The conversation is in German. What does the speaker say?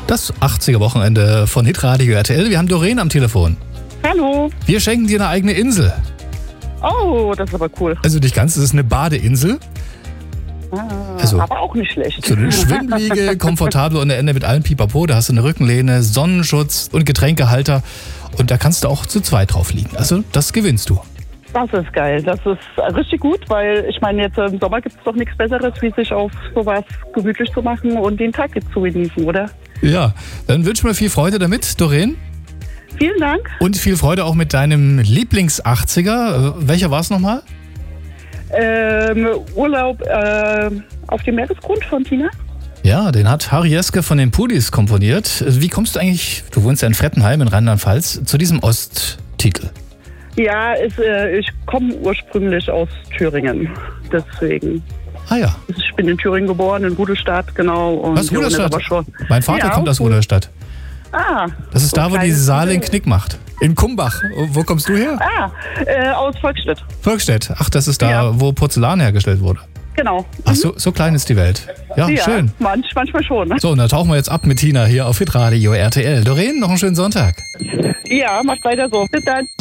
Das 80er-Wochenende von Hitradio RTL. Wir haben Doreen am Telefon. Hallo. Wir schenken dir eine eigene Insel. Oh, das ist aber cool. Also nicht ganz, es ist eine Badeinsel. Also, aber auch nicht schlecht. So eine Schwimmliege, komfortabel ohne Ende mit allem Pipapo. Da hast du eine Rückenlehne, Sonnenschutz und Getränkehalter. Und da kannst du auch zu zweit drauf liegen. Also das gewinnst du. Das ist geil. Das ist richtig gut, weil ich meine, jetzt im Sommer gibt es doch nichts Besseres, wie sich auf sowas gemütlich zu machen und den Tag jetzt zu genießen, oder? Ja, dann wünschen wir viel Freude damit, Doreen. Vielen Dank. Und viel Freude auch mit deinem Lieblings-80er. Welcher war es nochmal? Urlaub auf dem Meeresgrund von Tina. Ja, den hat Harry Jeske von den Pudis komponiert. Wie kommst du eigentlich, du wohnst ja in Frettenheim in Rheinland-Pfalz, zu diesem Osttitel? Ja, ich komme ursprünglich aus Thüringen, deswegen. Ah ja. Ich bin in Thüringen geboren, in Rudolstadt, genau. Und was, Rudolstadt? Aber schon. Mein Vater kommt aus Rudolstadt. Ah. Das ist da, wo die Saale den Knick macht. In Kumbach. Wo kommst du her? Aus Volkstedt. Volkstedt. Ach, das ist da, wo Porzellan hergestellt wurde. Genau. Ach, so klein ist die Welt. Ja, schön. Manchmal schon. So, und da tauchen wir jetzt ab mit Tina hier auf Hitradio RTL. Doreen, noch einen schönen Sonntag. Ja, macht weiter so. Bis dann.